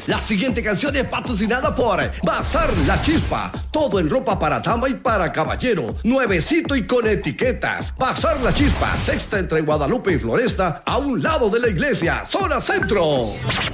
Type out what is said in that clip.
La siguiente canción es patrocinada por Bazar La Chispa. Todo en ropa para dama y para caballero. Nuevecito y con etiquetas. Bazar La Chispa, sexta entre Guadalupe y Floresta, a un lado de la iglesia, zona centro.